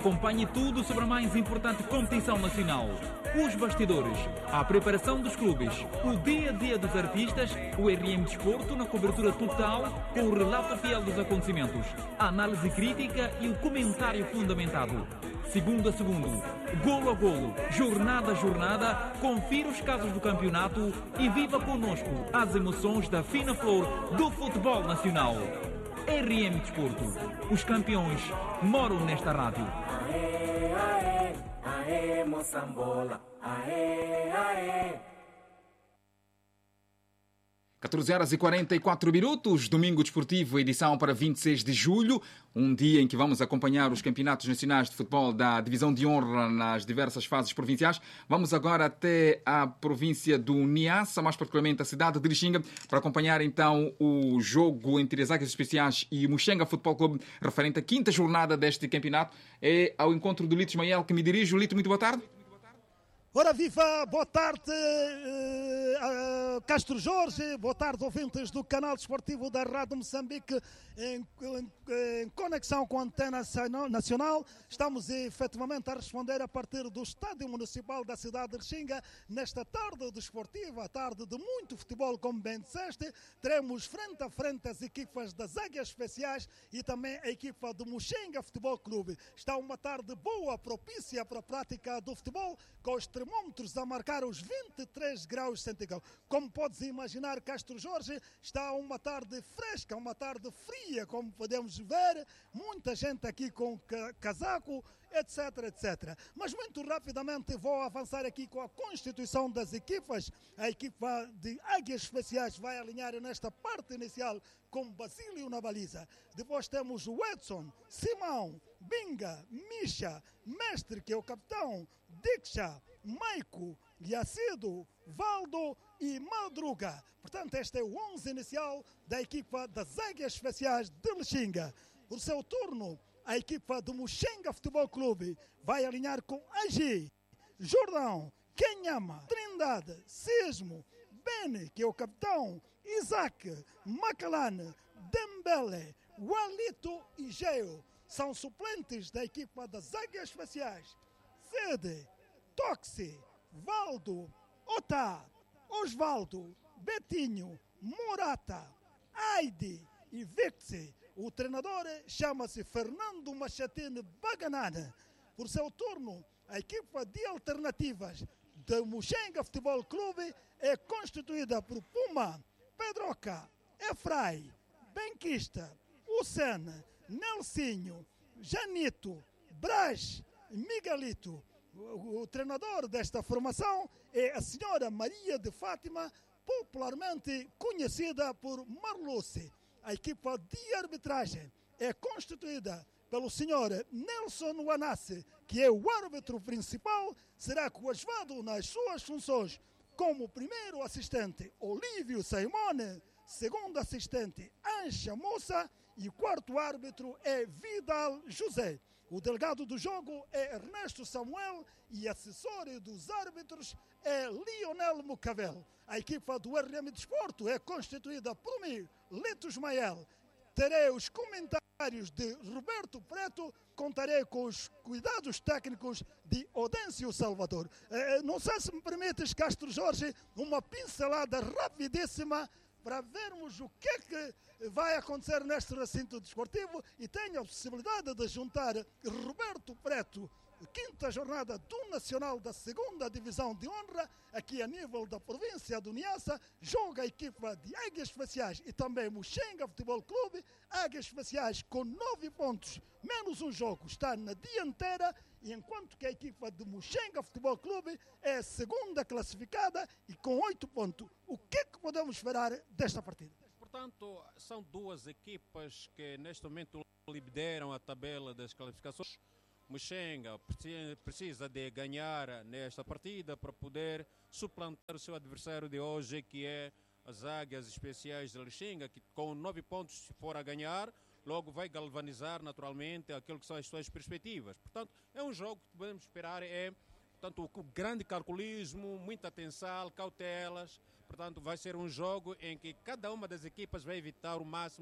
Acompanhe tudo sobre a mais importante competição nacional. Os bastidores, a preparação dos clubes, o dia-a-dia dos artistas, o RM Desporto na cobertura total, com o relato fiel dos acontecimentos, a análise crítica e o comentário fundamentado. Segundo a segundo, golo a golo, jornada a jornada, confira os casos do campeonato e viva conosco as emoções da fina flor do futebol nacional. RM Desporto. Os campeões moram nesta rádio. Aê, aê, aê, Moçambola. Aê, aê. 14h44, Domingo Desportivo, edição para 26 de julho, um dia em que vamos acompanhar os campeonatos nacionais de futebol da Divisão de Honra nas diversas fases provinciais. Vamos agora até a província do Niassa, mais particularmente a cidade de Lixinga, para acompanhar então o jogo entre as Águias Especiais e o Muxenga Futebol Clube, referente à quinta jornada deste campeonato. É ao encontro do Lito Ismael que me dirijo. Lito, muito boa tarde. Ora viva, boa tarde Castro Jorge, boa tarde ouvintes do canal desportivo da Rádio Moçambique em conexão com a Antena Nacional. Estamos efetivamente a responder a partir do Estádio Municipal da cidade de Lixinga nesta tarde desportiva, tarde de muito futebol, como bem disseste. Teremos frente a frente as equipas das Águias Especiais e também a equipa do Muxenga Futebol Clube. Está uma tarde boa, propícia para a prática do futebol, com os termómetros a marcar os 23 graus centígrados. Como podes imaginar, Castro Jorge, está uma tarde fresca, uma tarde fria, como podemos ver, muita gente aqui com casaco, etc, etc. Mas muito rapidamente vou avançar aqui com a constituição das equipas. A equipa de Águias Especiais vai alinhar nesta parte inicial com Basílio na baliza. Depois temos o Edson, Simão, Binga, Misha, Mestre, que é o capitão, Diksha, Maico, Yacido, Valdo e Madruga. Portanto, este é o 11 inicial da equipa das Águias Especiais de Lixinga. Por seu turno, a equipa do Muxenga Futebol Clube vai alinhar com Agi, Jordão, Kenhama, Trindade, Sismo, Beni, que é o capitão, Isaac, Macalane, Dembele, Walito e Geo. São suplentes da equipa das Águias Especiais. Sede, Toxi, Valdo, Otá, Osvaldo, Betinho, Morata, Aide e Vixi. O treinador chama-se Fernando Machatine Baganana. Por seu turno, a equipa de alternativas do Muxenga Futebol Clube é constituída por Puma, Pedroca, Efrai, Benquista, Ucena, Nelsinho, Janito, Brás e Miguelito. O treinador desta formação é a senhora Maria de Fátima, popularmente conhecida por Marluce. A equipa de arbitragem é constituída pelo senhor Nelson Wanassi, que é o árbitro principal. Será coadjuvado nas suas funções como primeiro assistente Olívio Saimone, segundo assistente Ancha Moça e o quarto árbitro é Vidal José. O delegado do jogo é Ernesto Samuel e assessor dos árbitros é Lionel Mucavel. A equipa do RM Desporto é constituída por mim, Lito Ismael. Terei os comentários de Roberto Preto, contarei com os cuidados técnicos de Odêncio Salvador. Não sei se me permites, Castro Jorge, uma pincelada rapidíssima para vermos o que é que vai acontecer neste recinto desportivo e tenho a possibilidade de juntar Roberto Preto, quinta jornada do Nacional da segunda Divisão de Honra, aqui a nível da província do Niassa, joga a equipa de Águias Especiais e também Muxenga Futebol Clube. Águias Especiais com 9 pontos, menos um jogo, está na dianteira, e enquanto que a equipa de Muxenga Futebol Clube é a segunda classificada e com 8 pontos. O que é que podemos esperar desta partida? Portanto, são duas equipas que neste momento lideram a tabela das classificações. Muxenga precisa de ganhar nesta partida para poder suplantar o seu adversário de hoje, que é as Águias Especiais de Lixinga, que com 9 pontos, se for a ganhar, logo vai galvanizar naturalmente aquilo que são as suas perspectivas. Portanto, é um jogo que podemos esperar, portanto, o grande calculismo, muita atenção, cautelas. Portanto, vai ser um jogo em que cada uma das equipas vai evitar o máximo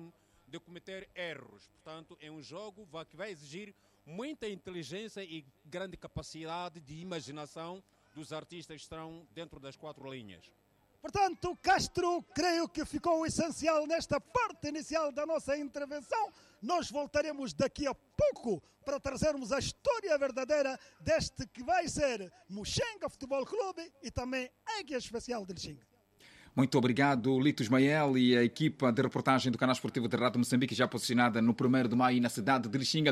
de cometer erros. Portanto, é um jogo que vai exigir muita inteligência e grande capacidade de imaginação dos artistas que estão dentro das 4 linhas. Portanto, Castro, creio que ficou o essencial nesta parte inicial da nossa intervenção. Nós voltaremos daqui a pouco para trazermos a história verdadeira deste que vai ser Muxenga Futebol Clube e também Águia Especial de Lixinga. Muito obrigado, Lito Ismael e a equipa de reportagem do canal esportivo da Rádio Moçambique, já posicionada no 1º de maio na cidade de Lixinga.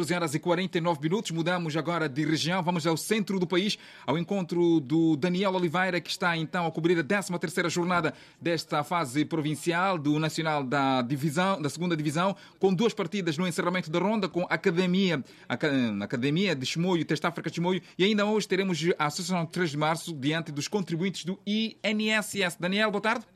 14h49. Mudamos agora de região, vamos ao centro do país, ao encontro do Daniel Oliveira, que está então a cobrir a 13ª jornada desta fase provincial do Nacional da segunda divisão, com 2 partidas no encerramento da ronda, com a Academia de Chimoio, Teste África de Chimoio, e ainda hoje teremos a Associação 3 de Março diante dos contribuintes do INSS. Daniel, boa tarde.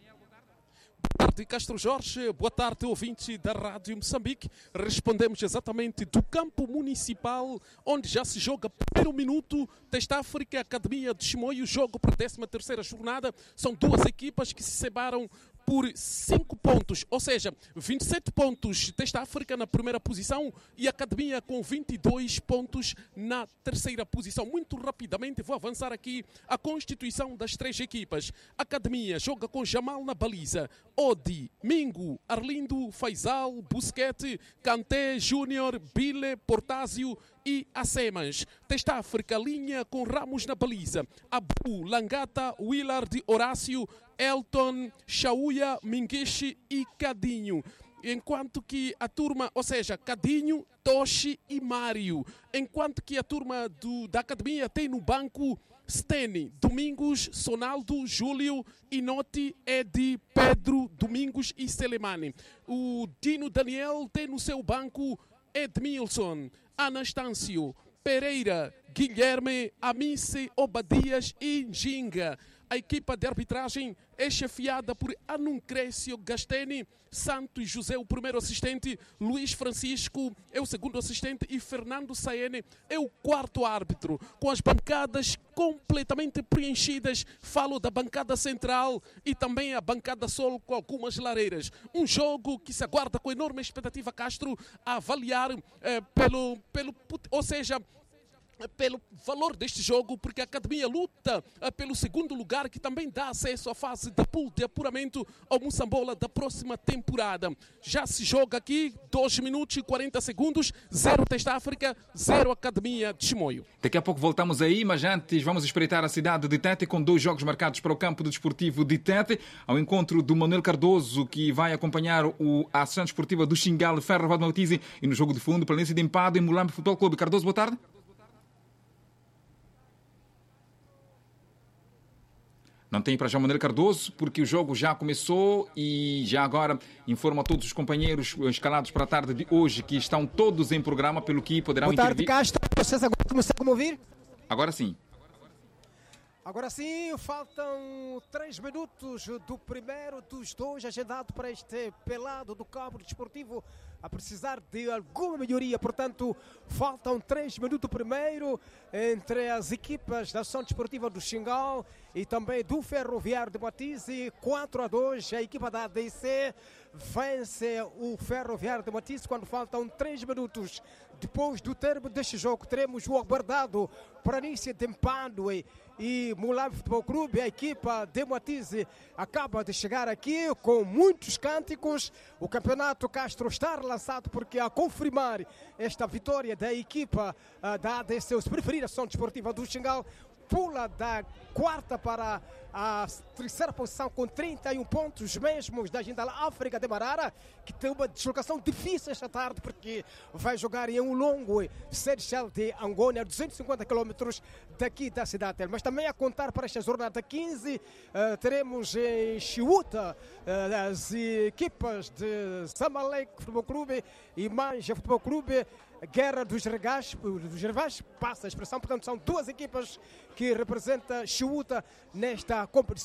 Boa tarde, Castro Jorge. Boa tarde, ouvintes da Rádio Moçambique. Respondemos exatamente do campo municipal, onde já se joga primeiro minuto. Teste África, Academia de Chimoio, jogo para a 13ª jornada. São 2 equipas que se separam por 5 pontos, ou seja, 27 pontos Teste África na primeira posição e a Academia com 22 pontos na 3ª posição. Muito rapidamente vou avançar aqui a constituição das 3 equipas. A Academia joga com Jamal na baliza, Odi, Mingo, Arlindo, Faisal, Busquete, Kanté, Júnior, Bile, Portásio e Acemas. Teste África, linha com Ramos na baliza, Abu, Langata, Willard, Horácio, Elton, Chauia, Minguiche e Cadinho. Enquanto que a turma, ou seja, Cadinho, Toshi e Mário. Enquanto que a turma da Academia tem no banco Steny, Domingos, Sonaldo, Júlio, Inoti, Edi, Pedro, Domingos e Selemani. O Dino Daniel tem no seu banco Edmilson, Anastâncio, Pereira, Guilherme, Amice, Obadias e Njinga. A equipa de arbitragem é chefiada por Anuncrécio Gasteni, Santos José, o primeiro assistente, Luiz Francisco é o segundo assistente e Fernando Saene é o 4º árbitro. Com as bancadas completamente preenchidas, falo da bancada central e também a bancada solo com algumas lareiras. Um jogo que se aguarda com enorme expectativa, Castro, a avaliar pelo valor deste jogo, porque a Academia luta pelo 2º lugar, que também dá acesso à fase da pool de apuramento ao Moçambola da próxima temporada. Já se joga aqui 2 minutos e 40 segundos, 0 Teste África, 0 Academia de Chimoio. Daqui a pouco voltamos aí, mas antes vamos espreitar a cidade de Tete com 2 jogos marcados para o campo do Desportivo de Tete, ao encontro do Manuel Cardoso, que vai acompanhar a Associação Desportiva do Xingal, Ferro Vado Maltese, e no jogo de fundo, Planície de Empado e Mulambe Futebol Clube. Cardoso, boa tarde. Não tem para já Manuel Cardoso, porque o jogo já começou e já agora informo a todos os companheiros escalados para a tarde de hoje que estão todos em programa, pelo que poderão intervir. Boa tarde, Castro. Vocês agora começaram a me ouvir? Agora sim. Agora sim, faltam 3 minutos do primeiro dos 2 agendado para este pelado do campo desportivo a precisar de alguma melhoria. Portanto, faltam 3 minutos primeiro entre as equipas da Associação Desportiva do Xingal e também do Ferroviário de Matisse. 4-2, a equipa da ADC vence o Ferroviário de Matisse quando faltam 3 minutos. Depois do termo deste jogo, teremos o aguardado Planície de Empado e Mulambe Futebol Clube. A equipa de Matisse acaba de chegar aqui com muitos cânticos. O campeonato Castro está lançado porque a confirmar esta vitória da equipa da ADC, os preferidos, Associação Desportiva do Xingal, pula da 4ª para a 3ª posição com 31 pontos, mesmos da Jindal África de Marara, que tem uma deslocação difícil esta tarde porque vai jogar em um longo Seychelles de Angônia, 250 km daqui da cidade. Mas também a contar para esta jornada 15, teremos em Chiuta as equipas de Zamalek Futebol Clube e Manja Futebol Clube. Guerra dos Rivais, passa a expressão, portanto são 2 equipas que representam Chiuta nesta competição.